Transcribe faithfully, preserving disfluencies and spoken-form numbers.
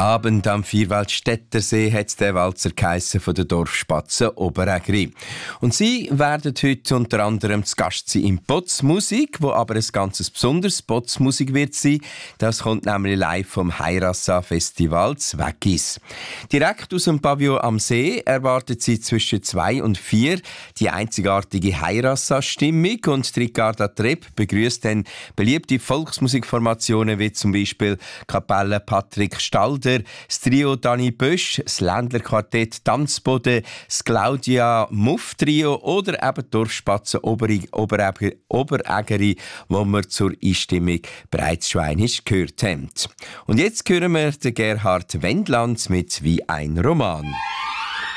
Abend am Vierwaldstättersee hat der Walzer geheissen von der Dorfspatze Oberägeri. Und sie werden heute unter anderem zu Gast sein in Potzmusik, wo aber ein ganz besonderes Potzmusik wird sein. Das kommt nämlich live vom Heirassa-Festival Zweggis. Direkt aus dem Pavillon am See erwartet sie zwischen zwei und vier die einzigartige Heirassa-Stimmung und Ricarda Trepp begrüßt dann beliebte Volksmusikformationen wie zum Beispiel Kapelle Patrick Stalder, das Trio Dani Bösch, das Ländlerquartett Tanzboden, das Claudia Muff Trio oder eben die Dorfspatze Oberägeri, Oberägeri, wo wir zur Einstimmung bereits schon einmal gehört haben. Und jetzt hören wir den Gerhard Wendlands mit «Wie ein Roman».